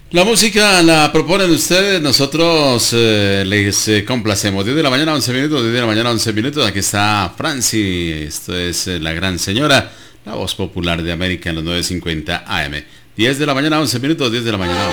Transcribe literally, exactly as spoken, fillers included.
La música la proponen ustedes, nosotros eh, les eh, complacemos. diez de la mañana, once minutos, diez de la mañana, once minutos. Aquí está Franci, esto es eh, la gran señora, la voz popular de América en los novecientos cincuenta A M. diez de la mañana, once minutos, diez de la mañana,